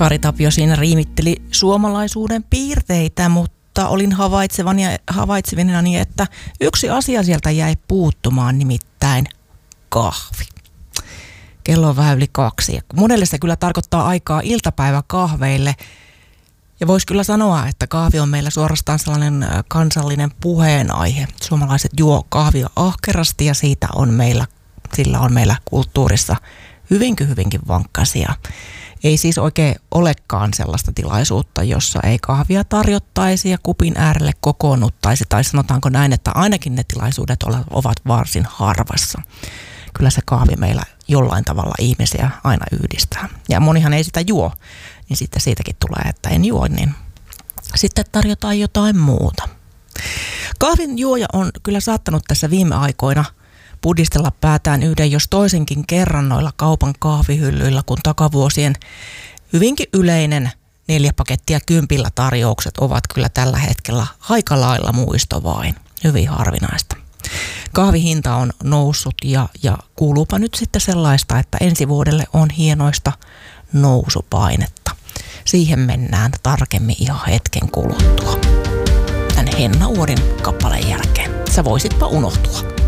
Kari Tapio siinä riimitteli suomalaisuuden piirteitä, mutta olin havaitsevinani, että yksi asia sieltä jäi puuttumaan, nimittäin kahvi. Kello on vähän yli 2. Monelle se kyllä tarkoittaa aikaa iltapäiväkahveille. Ja voisi kyllä sanoa, että kahvi on meillä suorastaan sellainen kansallinen puheenaihe. Suomalaiset juo kahvia ahkerasti ja sillä on meillä kulttuurissa hyvinkin vankkasia. Ei siis oikein olekaan sellaista tilaisuutta, jossa ei kahvia tarjottaisi ja kupin äärelle kokoonnuttaisi. Tai sanotaanko näin, että ainakin ne tilaisuudet ovat varsin harvassa. Kyllä se kahvi meillä jollain tavalla ihmisiä aina yhdistää. Ja monihan ei sitä juo, niin sitten siitäkin tulee, että en juo, niin sitten tarjotaan jotain muuta. Kahvin juoja on kyllä saattanut tässä viime aikoina pudistella päätään yhden jos toisenkin kerran noilla kaupan kahvihyllyillä, kun takavuosien hyvinkin yleinen 4 pakettia 10 tarjoukset ovat kyllä tällä hetkellä aika lailla muisto vain. Hyvin harvinaista. Kahvihinta on noussut ja kuuluupa nyt sitten sellaista, että ensi vuodelle on hienoista nousupainetta. Siihen mennään tarkemmin ihan hetken kuluttua. Tän Henna Uodin kappaleen jälkeen. Sä voisitpa unohtua.